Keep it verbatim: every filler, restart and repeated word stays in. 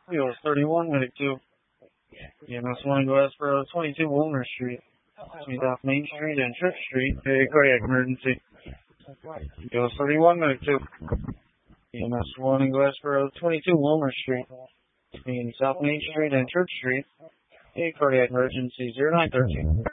Wheels thirty-one, medic two. E M S one, go Aspero, twenty-two Wilmer Street. Between South Main Street and Church Street, a cardiac emergency. Wheels thirty-one, medic two. E M S one, go Aspero, twenty-two Wilmer Street. Between South Main Street and Church Street, a cardiac emergency, zero nine thirteen.